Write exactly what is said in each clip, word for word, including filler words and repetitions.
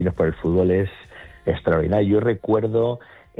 por el fútbol es extraordinario. Yo recuerdo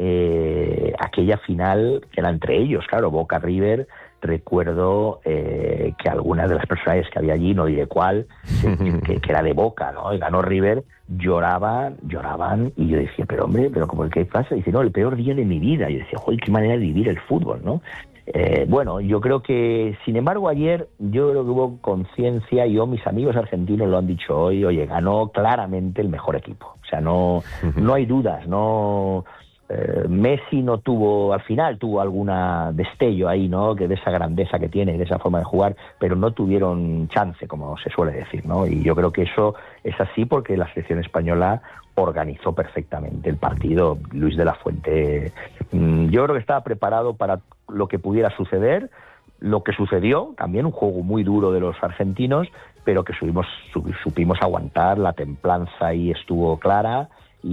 eh, aquella final que era entre ellos, claro, Boca River. Recuerdo eh, que algunas de las personajes que había allí, no diré cuál, que, que era de Boca, ¿no? Y ganó River, lloraban, lloraban, y yo decía, pero hombre, pero como el que pasa, dice, no, el peor día de mi vida. Y yo decía, joder, qué manera de vivir el fútbol, ¿no? Eh, bueno, yo creo que, sin embargo, ayer yo creo que hubo conciencia, y yo, mis amigos argentinos lo han dicho hoy, oye, ganó claramente el mejor equipo. O sea, no, no hay dudas, no... Eh, Messi no tuvo, al final tuvo alguna destello ahí, ¿no? Que de esa grandeza que tiene, de esa forma de jugar, pero no tuvieron chance, como se suele decir, ¿no? Y yo creo que eso es así porque la selección española organizó perfectamente el partido. Luis de la Fuente, mmm, yo creo que estaba preparado para lo que pudiera suceder, lo que sucedió, también un juego muy duro de los argentinos, pero que subimos, supimos aguantar, la templanza ahí estuvo clara,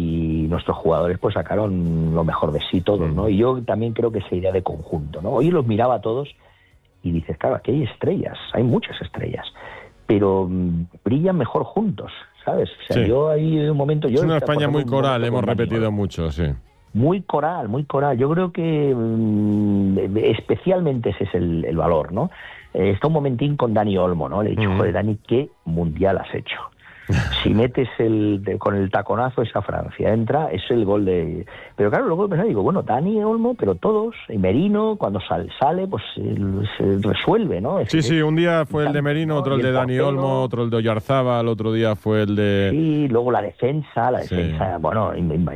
y nuestros jugadores pues sacaron lo mejor de sí todos, ¿no? Y yo también creo que esa idea de conjunto, ¿no? Hoy los miraba a todos y dices, claro, aquí hay estrellas, hay muchas estrellas, pero mmm, brillan mejor juntos, ¿sabes? O sea, sí. yo ahí en un momento... yo Es una España muy coral, hemos repetido Dani, mucho, sí. Muy coral, muy coral. Yo creo que mmm, especialmente ese es el, el valor, ¿no? Eh, está un momentín con Dani Olmo, ¿no? Le he dicho, mm. joder, Dani, ¿qué mundial has hecho? Si metes el de, con el taconazo esa Francia, entra, es el gol de... Pero claro, luego pensaba, digo, bueno, Dani Olmo, pero todos, y Merino, cuando sale, sale pues se resuelve, ¿no? Es sí, sí, un día fue el de Merino, otro el de Dani Olmo, otro el de Oyarzábal, otro día fue el de... Sí, luego la defensa, la defensa, sí. bueno,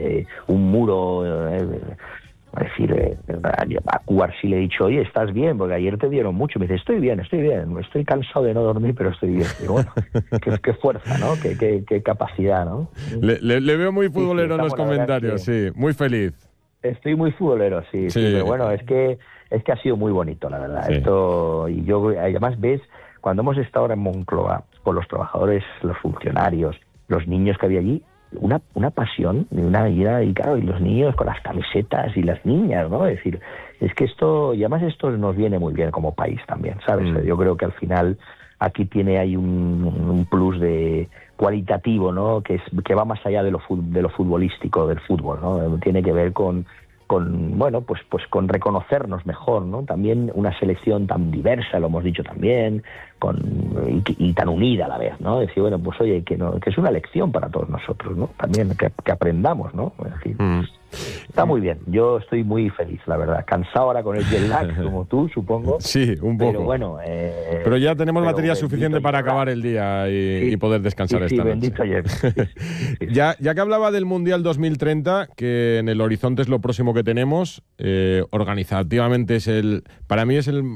un muro... Eh, Es decir, eh, a Cubarsí le he dicho, oye, ¿estás bien? Porque ayer te dieron mucho. Me dice, estoy bien, estoy bien. Estoy cansado de no dormir, pero estoy bien. Y bueno, qué, qué fuerza, ¿no? Qué, qué, qué capacidad, ¿no? Le, le, le veo muy futbolero sí, sí, en los comentarios, que... sí. Muy feliz. Estoy muy futbolero, sí, sí. sí pero bueno, es que, es que ha sido muy bonito, la verdad. Sí. Esto, y yo, además, ves, cuando hemos estado ahora en Moncloa, con los trabajadores, los funcionarios, los niños que había allí, una una pasión, una vida, y claro, y los niños con las camisetas y las niñas, ¿no? Es decir, es que esto, y además esto nos viene muy bien como país también, ¿sabes? Mm. Yo creo que al final aquí tiene hay un, un plus de cualitativo, ¿no? Que es que va más allá de lo de lo futbolístico del fútbol, ¿no? Tiene que ver con con bueno, pues pues con reconocernos mejor, ¿no? También una selección tan diversa, lo hemos dicho también, con y, y tan unida a la vez, ¿no? Decir, bueno, pues oye, que no, que es una lección para todos nosotros, ¿no? También que, que aprendamos, ¿no? Es decir, mm. está muy bien. Yo estoy muy feliz, la verdad. Cansado ahora con el jet lag, como tú, supongo. Sí, un poco. Pero bueno, eh, pero ya tenemos batería suficiente para acabar el día y, sí, y poder descansar sí, esta sí, noche. Bendito ayer. Sí, sí, sí. ya, ya que hablaba del Mundial dos mil treinta, que en el horizonte es lo próximo que tenemos, eh, organizativamente es el, para mí es el,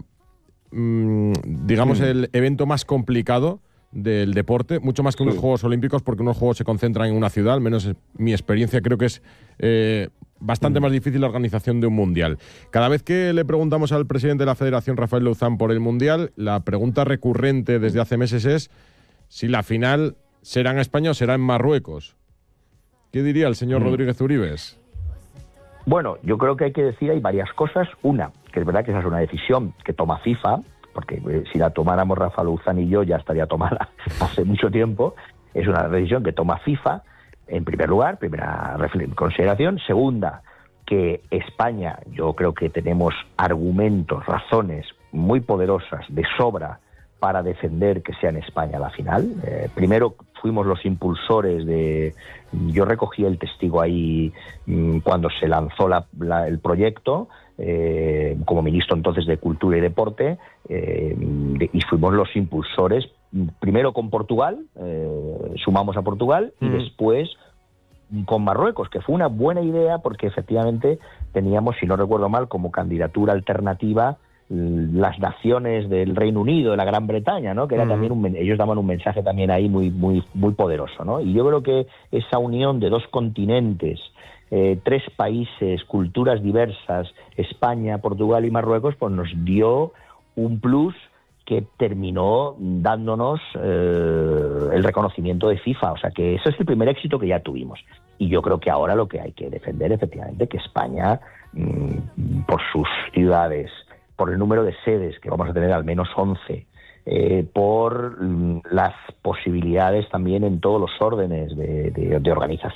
mmm, digamos, mm. el evento más complicado del deporte, mucho más que unos sí. Juegos Olímpicos, porque unos Juegos se concentran en una ciudad, al menos en mi experiencia creo que es eh, bastante mm. más difícil la organización de un Mundial. Cada vez que le preguntamos al presidente de la Federación, Rafael Louzán, por el Mundial, la pregunta recurrente desde hace meses es si la final será en España o será en Marruecos. ¿Qué diría el señor mm. Rodríguez Uribes? Bueno, yo creo que hay que decir, hay varias cosas. Una, que es verdad que esa es una decisión que toma FIFA, porque eh, si la tomáramos Rafa Louzán y yo ya estaría tomada hace mucho tiempo. Es una decisión que toma FIFA, en primer lugar, primera consideración. Segunda, que España, yo creo que tenemos argumentos, razones muy poderosas de sobra para defender que sea en España la final. Eh, primero fuimos los impulsores de... Yo recogí el testigo ahí mmm, cuando se lanzó la, la, el proyecto, eh, como ministro entonces de Cultura y Deporte, eh, de, y fuimos los impulsores, primero con Portugal, eh, sumamos a Portugal, mm. y después con Marruecos, que fue una buena idea porque efectivamente teníamos, si no recuerdo mal, como candidatura alternativa las naciones del Reino Unido, de la Gran Bretaña, ¿no? Que era uh-huh. también un, ellos daban un mensaje también ahí muy muy muy poderoso, ¿no? Y yo creo que esa unión de dos continentes, eh, tres países, culturas diversas, España, Portugal y Marruecos, pues nos dio un plus que terminó dándonos eh, el reconocimiento de FIFA. O sea que ese es el primer éxito que ya tuvimos. Y yo creo que ahora lo que hay que defender, efectivamente, que España, mmm, por sus ciudades, por el número de sedes, que vamos a tener al menos once, eh, por mm, las posibilidades también en todos los órdenes de, de, de organización